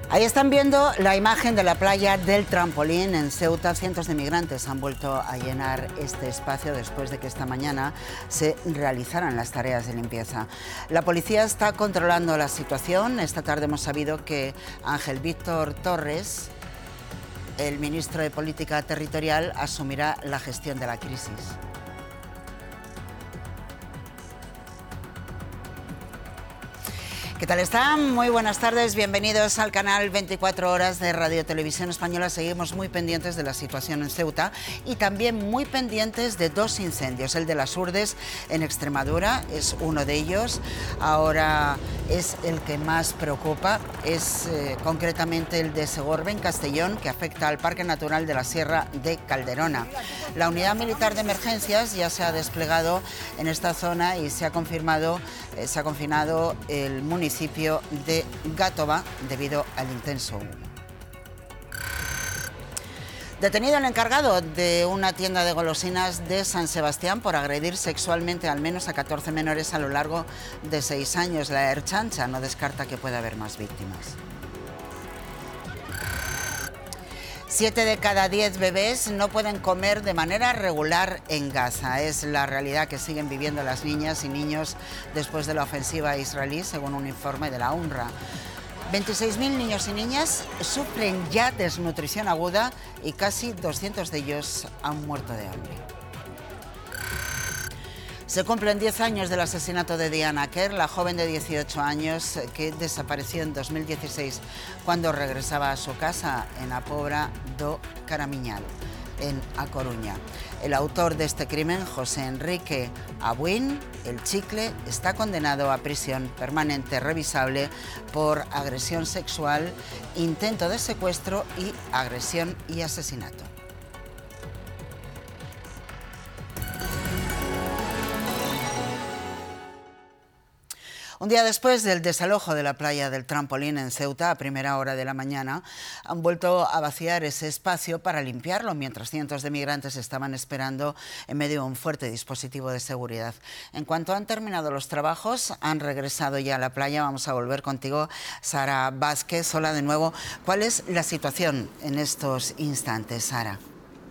Ahí están viendo la imagen de la playa del Trampolín en Ceuta. Cientos de migrantes han vuelto a llenar este espacio después de que esta mañana se realizaran las tareas de limpieza. La policía está controlando la situación. Esta tarde hemos sabido que Ángel Víctor Torres, el ministro de Política Territorial, asumirá la gestión de la crisis. ¿Qué tal están? Muy buenas tardes, bienvenidos al canal 24 Horas de Radio Televisión Española. Seguimos muy pendientes de la situación en Ceuta y también muy pendientes de dos incendios. El de las Urdes en Extremadura es uno de ellos. Ahora es el que más preocupa, es concretamente el de Segorbe en Castellón, que afecta al Parque Natural de la Sierra de Calderona. La unidad militar de emergencias ya se ha desplegado en esta zona y se ha confinado el municipio de Gátova debido al intenso humo. Detenido el encargado de una tienda de golosinas de San Sebastián por agredir sexualmente al menos a 14 menores a lo largo de 6 años. La Ertzaintza no descarta que pueda haber más víctimas. 7 de cada 10 bebés no pueden comer de manera regular en Gaza. Es la realidad que siguen viviendo las niñas y niños después de la ofensiva israelí, según un informe de la UNRWA. 26.000 niños y niñas sufren ya desnutrición aguda y casi 200 de ellos han muerto de hambre. Se cumplen 10 años del asesinato de Diana Quer, la joven de 18 años que desapareció en 2016 cuando regresaba a su casa en la Pobra do Caramiñal, en A Coruña. El autor de este crimen, José Enrique Abuín, el Chicle, está condenado a prisión permanente revisable por agresión sexual, intento de secuestro y agresión y asesinato. Un día después del desalojo de la playa del Trampolín en Ceuta, a primera hora de la mañana, han vuelto a vaciar ese espacio para limpiarlo, mientras cientos de migrantes estaban esperando en medio de un fuerte dispositivo de seguridad. En cuanto han terminado los trabajos, han regresado ya a la playa. Vamos a volver contigo, Sara Vázquez. Hola de nuevo. ¿Cuál es la situación en estos instantes, Sara?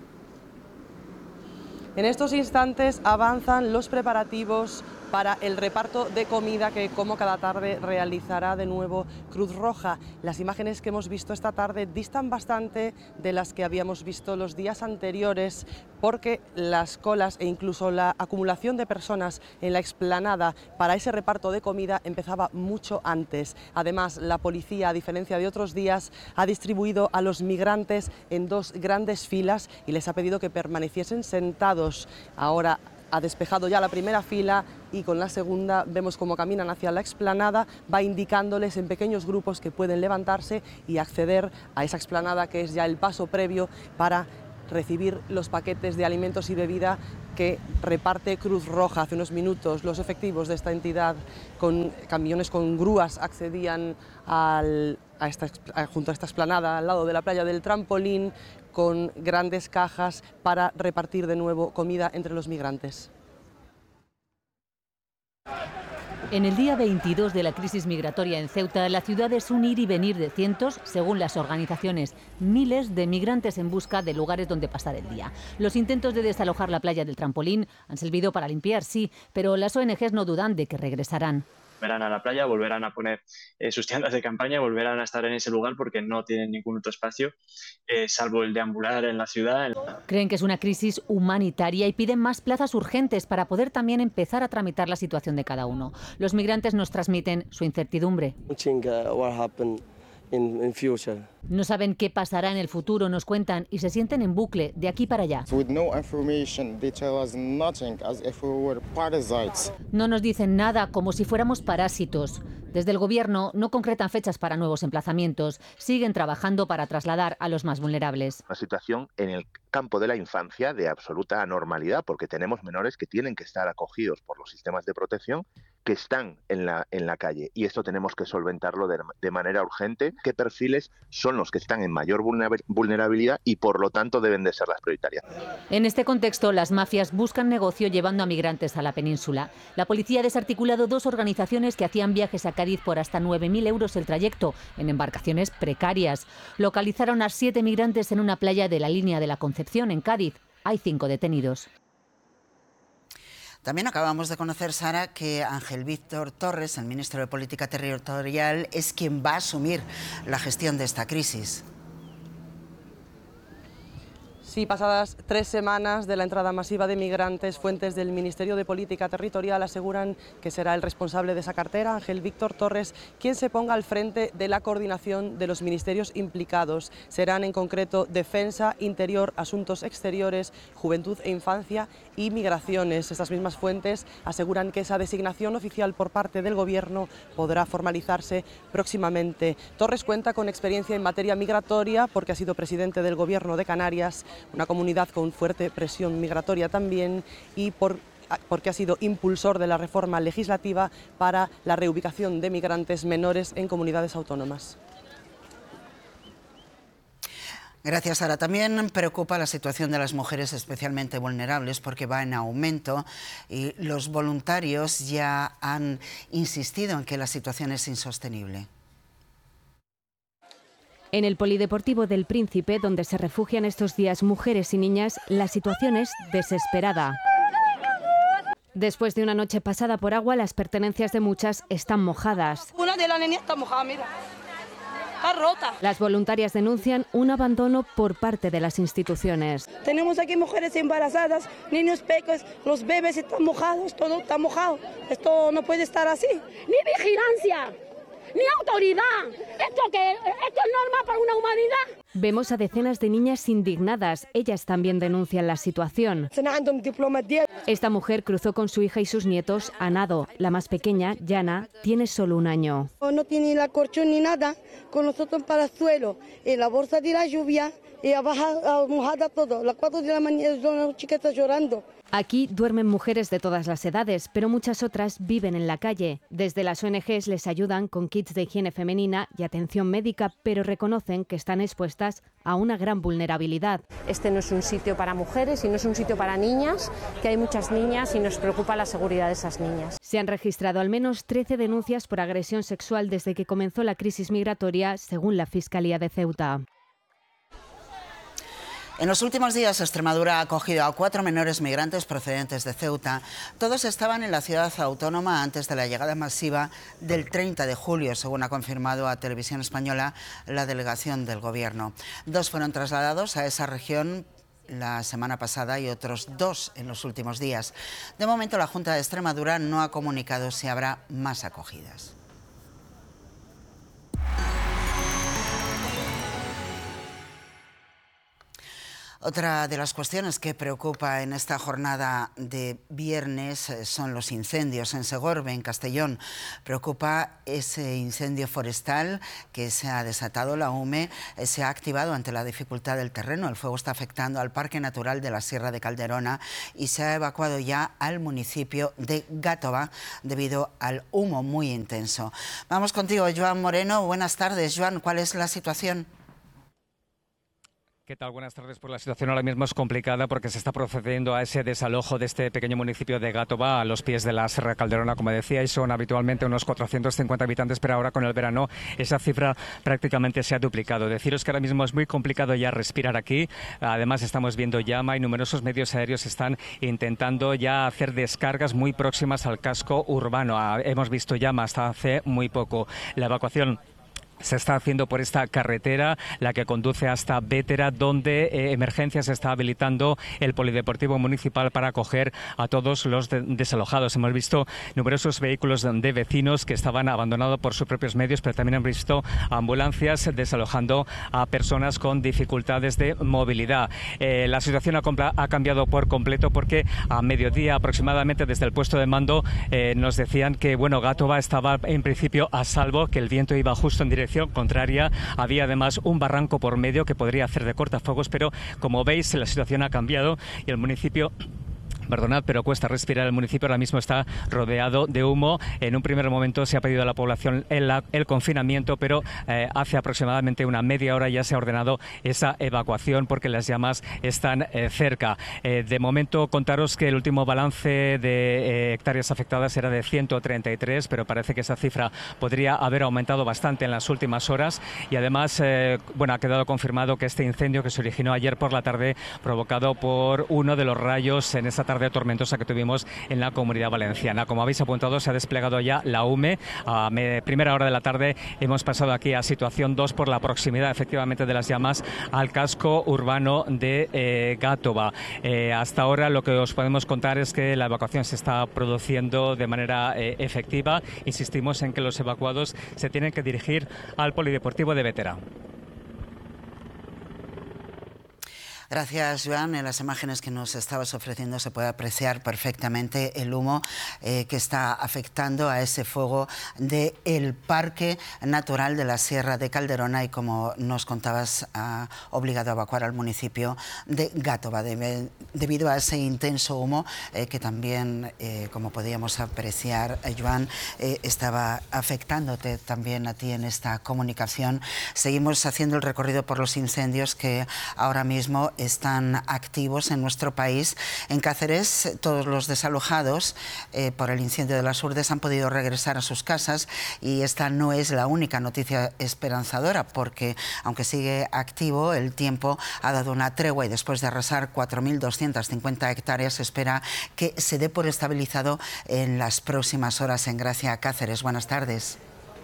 En estos instantes avanzan los preparativos para el reparto de comida que, como cada tarde, realizará de nuevo Cruz Roja. Las imágenes que hemos visto esta tarde distan bastante de las que habíamos visto los días anteriores, porque las colas e incluso la acumulación de personas en la explanada para ese reparto de comida empezaba mucho antes. Además, la policía, a diferencia de otros días, ha distribuido a los migrantes en dos grandes filas y les ha pedido que permaneciesen sentados. Ahora ha despejado ya la primera fila y con la segunda vemos cómo caminan hacia la explanada, va indicándoles en pequeños grupos que pueden levantarse y acceder a esa explanada, que es ya el paso previo para recibir los paquetes de alimentos y bebida que reparte Cruz Roja. Hace unos minutos los efectivos de esta entidad con camiones con grúas accedían junto a esta explanada al lado de la playa del Trampolín, con grandes cajas para repartir de nuevo comida entre los migrantes. En el día 22 de la crisis migratoria en Ceuta, la ciudad es un ir y venir de cientos, según las organizaciones, miles de migrantes en busca de lugares donde pasar el día. Los intentos de desalojar la playa del Trampolín han servido para limpiar, sí, pero las ONGs no dudan de que regresarán. Volverán a la playa, volverán a poner sus tiendas de campaña, volverán a estar en ese lugar porque no tienen ningún otro espacio, salvo el de ambular en la ciudad. Creen que es una crisis humanitaria y piden más plazas urgentes para poder también empezar a tramitar la situación de cada uno. Los migrantes nos transmiten su incertidumbre. No saben qué pasará en el futuro, nos cuentan, y se sienten en bucle, de aquí para allá. No nos dicen nada, como si fuéramos parásitos. Desde el gobierno no concretan fechas para nuevos emplazamientos. Siguen trabajando para trasladar a los más vulnerables. Una situación en el campo de la infancia de absoluta anormalidad, porque tenemos menores que tienen que estar acogidos por los sistemas de protección, que están en la calle, y esto tenemos que solventarlo de manera urgente. ¿Qué perfiles son los que están en mayor vulnerabilidad y por lo tanto deben de ser las prioritarias? En este contexto, las mafias buscan negocio llevando a migrantes a la península. La policía ha desarticulado 2 organizaciones que hacían viajes a Cádiz por hasta 9.000 euros el trayecto, en embarcaciones precarias. Localizaron a 7 migrantes en una playa de la Línea de la Concepción, en Cádiz. Hay 5 detenidos. También acabamos de conocer, Sara, que Ángel Víctor Torres, el ministro de Política Territorial, es quien va a asumir la gestión de esta crisis. Sí, pasadas 3 semanas de la entrada masiva de migrantes, fuentes del Ministerio de Política Territorial aseguran que será el responsable de esa cartera, Ángel Víctor Torres, quien se ponga al frente de la coordinación de los ministerios implicados. Serán en concreto Defensa, Interior, Asuntos Exteriores, Juventud e Infancia y Migraciones. Estas mismas fuentes aseguran que esa designación oficial por parte del Gobierno podrá formalizarse próximamente. Torres cuenta con experiencia en materia migratoria porque ha sido presidente del Gobierno de Canarias, una comunidad con fuerte presión migratoria también, y porque ha sido impulsor de la reforma legislativa para la reubicación de migrantes menores en comunidades autónomas. Gracias, Sara. También preocupa la situación de las mujeres especialmente vulnerables porque va en aumento y los voluntarios ya han insistido en que la situación es insostenible. En el Polideportivo del Príncipe, donde se refugian estos días mujeres y niñas, la situación es desesperada. Después de una noche pasada por agua, las pertenencias de muchas están mojadas. Una de las niñas está mojada, mira. Está rota. Las voluntarias denuncian un abandono por parte de las instituciones. Tenemos aquí mujeres embarazadas, niños pequeños, los bebés están mojados, todo está mojado. Esto no puede estar así. Ni vigilancia, ni autoridad. ¿Esto es normal para una humanidad? Vemos a decenas de niñas indignadas. Ellas también denuncian la situación. Esta mujer cruzó con su hija y sus nietos a nado. La más pequeña, Yana, tiene solo 1 año. No tiene la colchón ni nada, con nosotros para el suelo, en la bolsa de la lluvia, y abajo mojada todo. A las 4 de la mañana son las chiquitas llorando. Aquí duermen mujeres de todas las edades, pero muchas otras viven en la calle. Desde las ONGs les ayudan con kits de higiene femenina y atención médica, pero reconocen que están expuestas a una gran vulnerabilidad. Este no es un sitio para mujeres y no es un sitio para niñas, que hay muchas niñas y nos preocupa la seguridad de esas niñas. Se han registrado al menos 13 denuncias por agresión sexual desde que comenzó la crisis migratoria, según la Fiscalía de Ceuta. En los últimos días, Extremadura ha acogido a 4 menores migrantes procedentes de Ceuta. Todos estaban en la ciudad autónoma antes de la llegada masiva del 30 de julio, según ha confirmado a Televisión Española la delegación del Gobierno. 2 fueron trasladados a esa región la semana pasada y otros 2 en los últimos días. De momento, la Junta de Extremadura no ha comunicado si habrá más acogidas. Otra de las cuestiones que preocupa en esta jornada de viernes son los incendios. En Segorbe, en Castellón, preocupa ese incendio forestal que se ha desatado. La UME se ha activado ante la dificultad del terreno. El fuego está afectando al Parque Natural de la Sierra de Calderona y se ha evacuado ya al municipio de Gàtova debido al humo muy intenso. Vamos contigo, Joan Moreno. Buenas tardes, Joan. ¿Cuál es la situación? ¿Qué tal? Buenas tardes. Pues la situación ahora mismo es complicada porque se está procediendo a ese desalojo de este pequeño municipio de Gàtova a los pies de la Sierra Calderona, como decía, y son habitualmente unos 450 habitantes, pero ahora con el verano esa cifra prácticamente se ha duplicado. Deciros que ahora mismo es muy complicado ya respirar aquí. Además estamos viendo llama y numerosos medios aéreos están intentando ya hacer descargas muy próximas al casco urbano. Hemos visto llama hasta hace muy poco. La evacuación se está haciendo por esta carretera, la que conduce hasta Bétera, donde Emergencias está habilitando el Polideportivo Municipal para acoger a todos los desalojados. Hemos visto numerosos vehículos de vecinos que estaban abandonados por sus propios medios, pero también hemos visto ambulancias desalojando a personas con dificultades de movilidad. La situación ha cambiado por completo porque a mediodía aproximadamente desde el puesto de mando nos decían que Gàtova estaba en principio a salvo, que el viento iba justo en dirección contraria. Había además un barranco por medio que podría hacer de cortafuegos, pero como veis la situación ha cambiado y el municipio perdonad, pero cuesta respirar. El municipio ahora mismo está rodeado de humo. En un primer momento se ha pedido a la población el confinamiento, pero hace aproximadamente una media hora ya se ha ordenado esa evacuación porque las llamas están cerca. De momento, contaros que el último balance de hectáreas afectadas era de 133, pero parece que esa cifra podría haber aumentado bastante en las últimas horas y además, ha quedado confirmado que este incendio que se originó ayer por la tarde, provocado por uno de los rayos en esa tarde tormentosa que tuvimos en la Comunidad Valenciana. Como habéis apuntado, se ha desplegado ya la UME. A primera hora de la tarde hemos pasado aquí a situación 2 por la proximidad efectivamente de las llamas al casco urbano de Gátova. Hasta ahora lo que os podemos contar es que la evacuación se está produciendo de manera efectiva. Insistimos en que los evacuados se tienen que dirigir al Polideportivo de Bétera. Gracias, Joan. En las imágenes que nos estabas ofreciendo se puede apreciar perfectamente el humo que está afectando a ese fuego del Parque Natural de la Sierra de Calderona y, como nos contabas, ha obligado a evacuar al municipio de Gátova debido a ese intenso humo que también, como podíamos apreciar, Joan, estaba afectándote también a ti en esta comunicación. Seguimos haciendo el recorrido por los incendios que ahora mismo están activos en nuestro país. En Cáceres, todos los desalojados por el incendio de las Urdes han podido regresar a sus casas y esta no es la única noticia esperanzadora porque, aunque sigue activo, el tiempo ha dado una tregua y después de arrasar 4.250 hectáreas se espera que se dé por estabilizado en las próximas horas. En Gracia, Cáceres. Buenas tardes.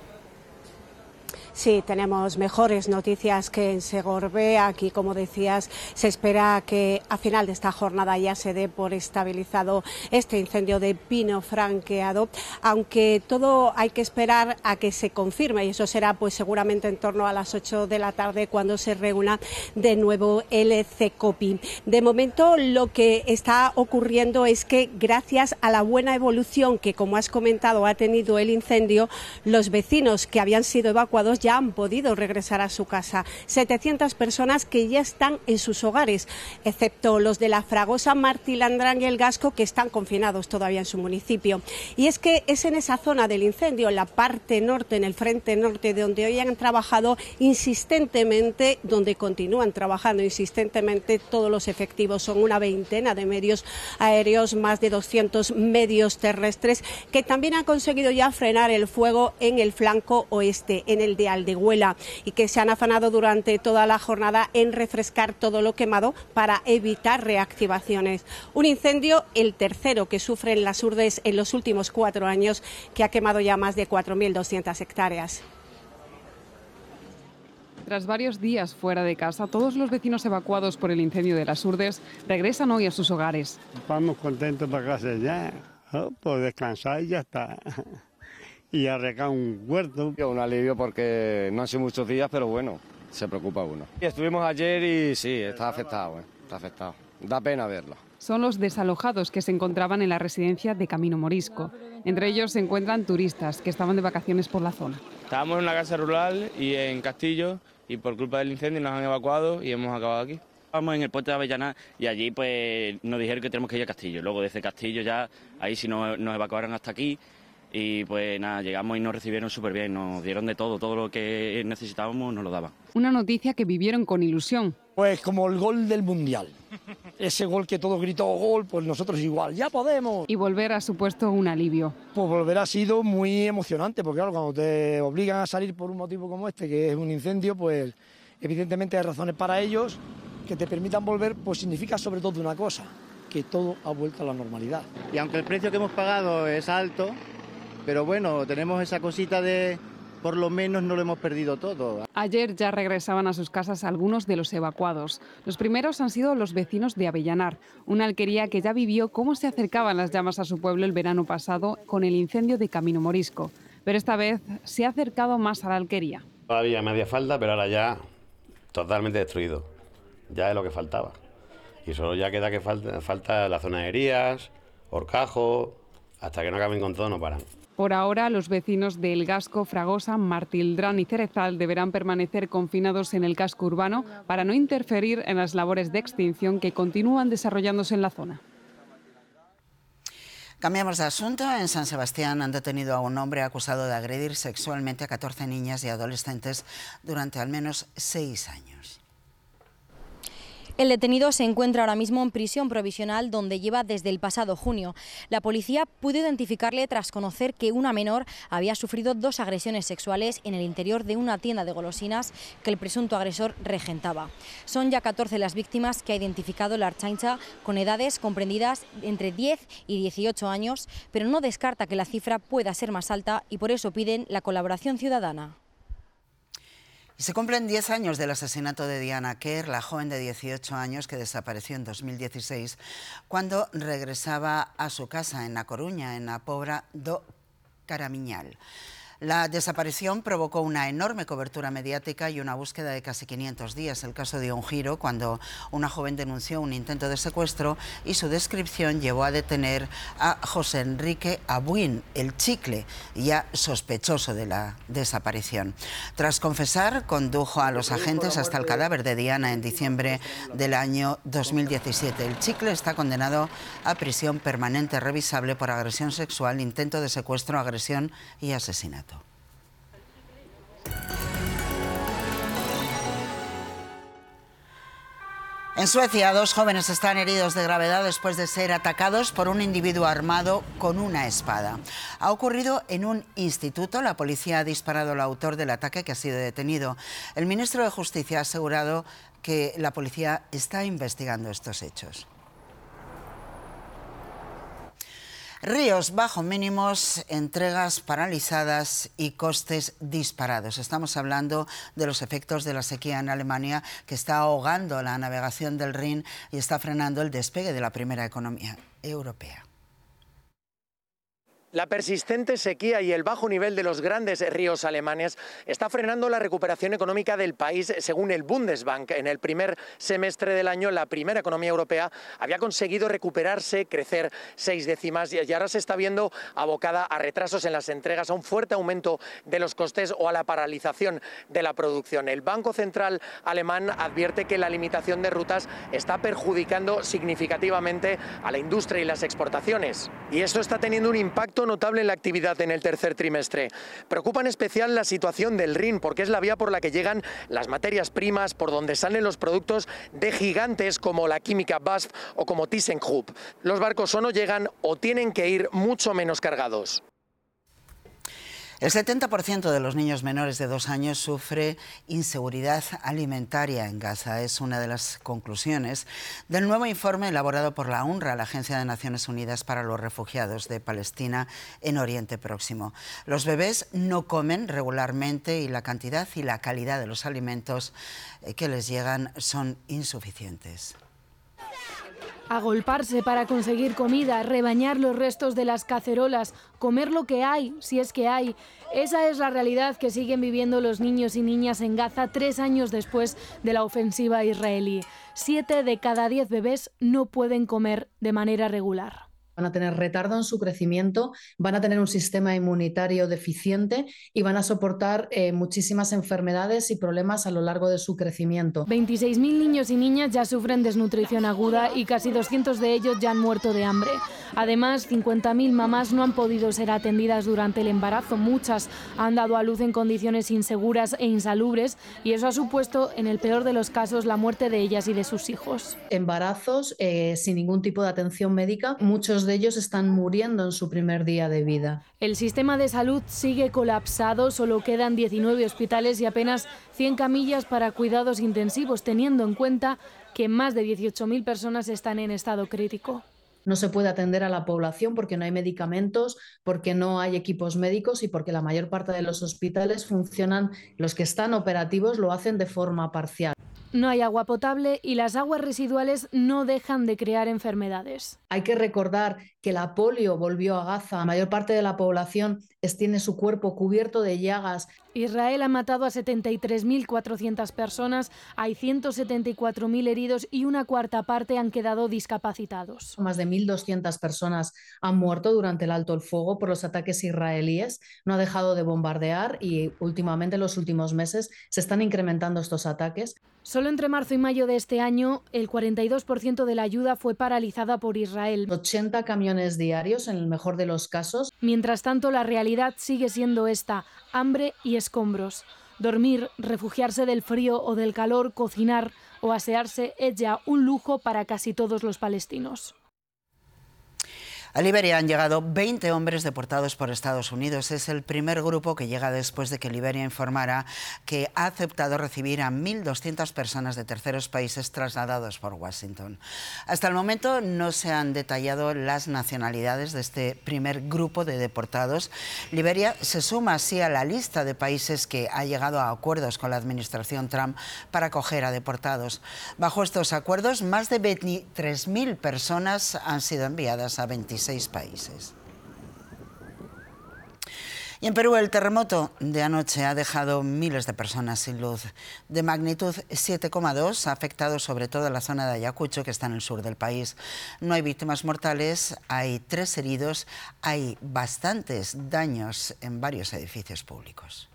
Sí, tenemos mejores noticias que en Segorbe. Aquí, como decías, se espera que a final de esta jornada ya se dé por estabilizado este incendio de pino franqueado, aunque todo hay que esperar a que se confirme y eso será pues seguramente en torno a las 8 de la tarde cuando se reúna de nuevo el CECOPI. De momento lo que está ocurriendo es que gracias a la buena evolución que, como has comentado, ha tenido el incendio, los vecinos que habían sido evacuados ya han podido regresar a su casa. 700 personas que ya están en sus hogares, excepto los de la Fragosa, Martilandrán y el Gasco, que están confinados todavía en su municipio. Y es que es en esa zona del incendio, en la parte norte, en el frente norte, donde hoy han trabajado insistentemente, donde continúan trabajando insistentemente todos los efectivos. Son una veintena de medios aéreos, más de 200 medios terrestres, que también han conseguido ya frenar el fuego en el flanco oeste, en el de Aldehuela, y que se han afanado durante toda la jornada en refrescar todo lo quemado para evitar reactivaciones. Un incendio, el tercero que sufren las Urdes en los últimos 4 años, que ha quemado ya más de 4.200 hectáreas. Tras varios días fuera de casa, todos los vecinos evacuados por el incendio de las Urdes regresan hoy a sus hogares. Vamos contentos para casa ya, pues descansar y ya está. Y arreglar un huerto. Un alivio porque no han sido muchos días, pero bueno, se preocupa uno. Estuvimos ayer y sí, está afectado, está afectado. Da pena verlo. Son los desalojados que se encontraban en la residencia de Camino Morisco. Entre ellos se encuentran turistas que estaban de vacaciones por la zona. Estábamos en una casa rural y en Castillo y por culpa del incendio nos han evacuado y hemos acabado aquí. Estábamos en el puente de Avellana y allí pues nos dijeron que tenemos que ir a Castillo. Luego desde Castillo ya, ahí sí nos evacuaron hasta aquí. Y pues nada, llegamos y nos recibieron súper bien, nos dieron de todo lo que necesitábamos nos lo daban. Una noticia que vivieron con ilusión. Pues como el gol del Mundial. Ese gol que todos gritó gol, pues nosotros igual, ¡ya podemos! Y volver ha supuesto un alivio. Pues volver ha sido muy emocionante, porque claro, cuando te obligan a salir por un motivo como este, que es un incendio, pues evidentemente hay razones para ellos que te permitan volver, pues significa sobre todo una cosa, que todo ha vuelto a la normalidad. Y aunque el precio que hemos pagado es alto, pero bueno, tenemos esa cosita de por lo menos no lo hemos perdido todo. Ayer ya regresaban a sus casas algunos de los evacuados. Los primeros han sido los vecinos de Avellanar, una alquería que ya vivió cómo se acercaban las llamas a su pueblo el verano pasado con el incendio de Camino Morisco. Pero esta vez se ha acercado más a la alquería. Todavía me hacía falta, pero ahora ya totalmente destruido. Ya es lo que faltaba. Y solo ya queda que falta la zona de Herías, Horcajo, hasta que no acaben con todo no paran. Por ahora, los vecinos de El Gasco, Fragosa, Martildrán y Cerezal deberán permanecer confinados en el casco urbano para no interferir en las labores de extinción que continúan desarrollándose en la zona. Cambiamos de asunto. En San Sebastián han detenido a un hombre acusado de agredir sexualmente a 14 niñas y adolescentes durante al menos 6 años. El detenido se encuentra ahora mismo en prisión provisional, donde lleva desde el pasado junio. La policía pudo identificarle tras conocer que una menor había sufrido 2 agresiones sexuales en el interior de una tienda de golosinas que el presunto agresor regentaba. Son ya 14 las víctimas que ha identificado la Ertzaintza, con edades comprendidas entre 10 y 18 años, pero no descarta que la cifra pueda ser más alta y por eso piden la colaboración ciudadana. Y se cumplen 10 años del asesinato de Diana Quer, la joven de 18 años que desapareció en 2016 cuando regresaba a su casa en A Coruña, en la Pobra do Caramiñal. La desaparición provocó una enorme cobertura mediática y una búsqueda de casi 500 días. El caso dio un giro cuando una joven denunció un intento de secuestro y su descripción llevó a detener a José Enrique Abuín, el Chicle, ya sospechoso de la desaparición. Tras confesar, condujo a los agentes hasta el cadáver de Diana en diciembre del año 2017. El Chicle está condenado a prisión permanente revisable por agresión sexual, intento de secuestro, agresión y asesinato. En Suecia, 2 jóvenes están heridos de gravedad después de ser atacados por un individuo armado con una espada. Ha ocurrido en un instituto. La policía ha disparado al autor del ataque, que ha sido detenido. El ministro de Justicia ha asegurado que la policía está investigando estos hechos. Ríos bajo mínimos, entregas paralizadas y costes disparados. Estamos hablando de los efectos de la sequía en Alemania, que está ahogando la navegación del Rin y está frenando el despegue de la primera economía europea. La persistente sequía y el bajo nivel de los grandes ríos alemanes está frenando la recuperación económica del país. Según el Bundesbank, en el primer semestre del año, la primera economía europea había conseguido recuperarse, crecer 6 décimas y ahora se está viendo abocada a retrasos en las entregas, a un fuerte aumento de los costes o a la paralización de la producción. El Banco Central alemán advierte que la limitación de rutas está perjudicando significativamente a la industria y las exportaciones. Y esto está teniendo un impacto notable en la actividad en el tercer trimestre. Preocupa en especial la situación del Rin, porque es la vía por la que llegan las materias primas, por donde salen los productos de gigantes como la química BASF o como ThyssenKrupp. Los barcos o no llegan o tienen que ir mucho menos cargados. El 70% de los niños menores de 2 años sufre inseguridad alimentaria en Gaza. Es una de las conclusiones del nuevo informe elaborado por la UNRWA, la Agencia de Naciones Unidas para los Refugiados de Palestina en Oriente Próximo. Los bebés no comen regularmente y la cantidad y la calidad de los alimentos que les llegan son insuficientes. Agolparse para conseguir comida, rebañar los restos de las cacerolas, comer lo que hay, si es que hay. Esa es la realidad que siguen viviendo los niños y niñas en Gaza 3 años después de la ofensiva israelí. 7 de cada 10 bebés no pueden comer de manera regular. Van a tener retardo en su crecimiento, van a tener un sistema inmunitario deficiente y van a soportar muchísimas enfermedades y problemas a lo largo de su crecimiento. 26.000 niños y niñas ya sufren desnutrición aguda y casi 200 de ellos ya han muerto de hambre. Además, 50.000 mamás no han podido ser atendidas durante el embarazo. Muchas han dado a luz en condiciones inseguras e insalubres y eso ha supuesto, en el peor de los casos, la muerte de ellas y de sus hijos. Embarazos sin ningún tipo de atención médica, muchos de ellos están muriendo en su primer día de vida. El sistema de salud sigue colapsado, solo quedan 19 hospitales y apenas 100 camillas para cuidados intensivos, teniendo en cuenta que más de 18.000 personas están en estado crítico. No se puede atender a la población porque no hay medicamentos, porque no hay equipos médicos y porque la mayor parte de los hospitales funcionan, los que están operativos lo hacen de forma parcial. No hay agua potable y las aguas residuales no dejan de crear enfermedades. Hay que recordar que la polio volvió a Gaza. La mayor parte de la población tiene su cuerpo cubierto de llagas. Israel ha matado a 73.400 personas, hay 174.000 heridos y una cuarta parte han quedado discapacitados. Más de 1.200 personas han muerto durante el alto el fuego por los ataques israelíes. No ha dejado de bombardear y últimamente, en los últimos meses, se están incrementando estos ataques. Solo entre marzo y mayo de este año, el 42% de la ayuda fue paralizada por Israel. 80 camiones camiones diarios, en el mejor de los casos. Mientras tanto, la realidad sigue siendo esta: hambre y escombros. Dormir, refugiarse del frío o del calor, cocinar o asearse es ya un lujo para casi todos los palestinos. A Liberia han llegado 20 hombres deportados por Estados Unidos. Es el primer grupo que llega después de que Liberia informara que ha aceptado recibir a 1.200 personas de terceros países trasladados por Washington. Hasta el momento no se han detallado las nacionalidades de este primer grupo de deportados. Liberia se suma así a la lista de países que ha llegado a acuerdos con la administración Trump para acoger a deportados. Bajo estos acuerdos, más de 23.000 personas han sido enviadas a 26 países. Y en Perú, el terremoto de anoche ha dejado miles de personas sin luz. De magnitud 7,2 ha afectado sobre todo a la zona de Ayacucho, que está en el sur del país. No hay víctimas mortales, hay 3 heridos, hay bastantes daños en varios edificios públicos.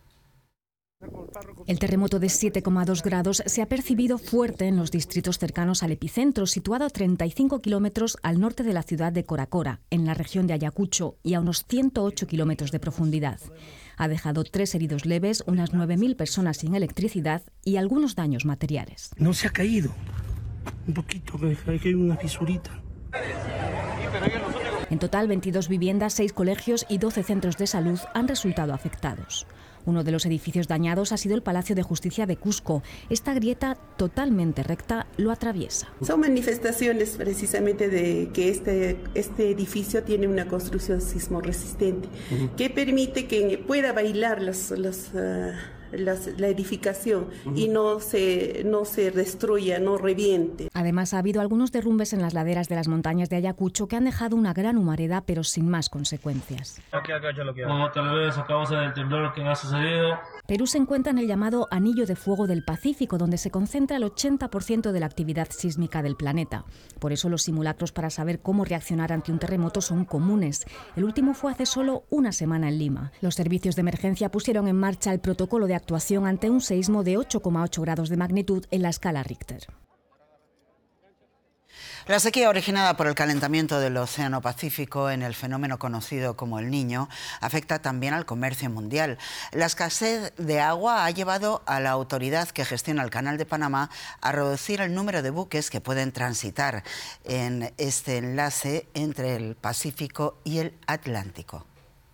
El terremoto de 7,2 grados se ha percibido fuerte en los distritos cercanos al epicentro, situado a 35 kilómetros al norte de la ciudad de Coracora, en la región de Ayacucho, y a unos 108 kilómetros de profundidad. Ha dejado 3 heridos leves, unas 9.000 personas sin electricidad y algunos daños materiales. No se ha caído, un poquito, que hay una fisurita. En total, 22 viviendas, 6 colegios y 12 centros de salud han resultado afectados. Uno de los edificios dañados ha sido el Palacio de Justicia de Cusco. Esta grieta totalmente recta lo atraviesa. Son manifestaciones precisamente de que este edificio tiene una construcción sismorresistente que permite que pueda bailar la edificación y no se destruya, no reviente. Además, ha habido algunos derrumbes en las laderas de las montañas de Ayacucho que han dejado una gran humareda, pero sin más consecuencias. Tal vez a causa del temblor que ha sucedido. Perú se encuentra en el llamado Anillo de Fuego del Pacífico, donde se concentra el 80% de la actividad sísmica del planeta. Por eso los simulacros para saber cómo reaccionar ante un terremoto son comunes. El último fue hace solo una semana en Lima. Los servicios de emergencia pusieron en marcha el protocolo de actuación ante un seísmo de 8,8 grados de magnitud en la escala Richter. La sequía originada por el calentamiento del Océano Pacífico en el fenómeno conocido como El Niño afecta también al comercio mundial. La escasez de agua ha llevado a la autoridad que gestiona el Canal de Panamá a reducir el número de buques que pueden transitar en este enlace entre el Pacífico y el Atlántico.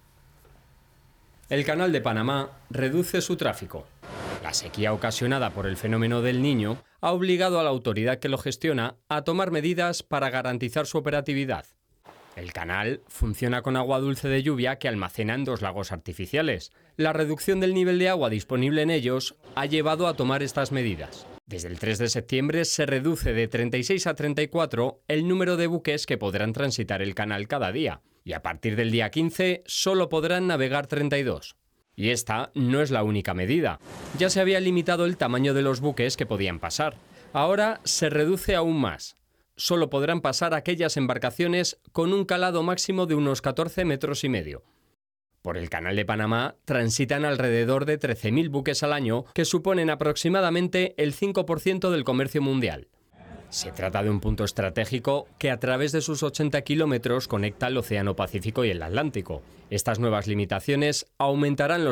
El Canal de Panamá reduce su tráfico. La sequía ocasionada por el fenómeno del Niño ha obligado a la autoridad que lo gestiona a tomar medidas para garantizar su operatividad. El canal funciona con agua dulce de lluvia que almacena en 2 lagos artificiales. La reducción del nivel de agua disponible en ellos ha llevado a tomar estas medidas. Desde el 3 de septiembre se reduce de 36 a 34 el número de buques que podrán transitar el canal cada día. Y a partir del día 15 solo podrán navegar 32. Y esta no es la única medida. Ya se había limitado el tamaño de los buques que podían pasar. Ahora se reduce aún más. Solo podrán pasar aquellas embarcaciones con un calado máximo de unos 14,5 metros. Por el Canal de Panamá transitan alrededor de 13.000 buques al año, que suponen aproximadamente el 5% del comercio mundial. Se trata de un punto estratégico que a través de sus 80 kilómetros conecta el Océano Pacífico y el Atlántico. Estas nuevas limitaciones aumentarán los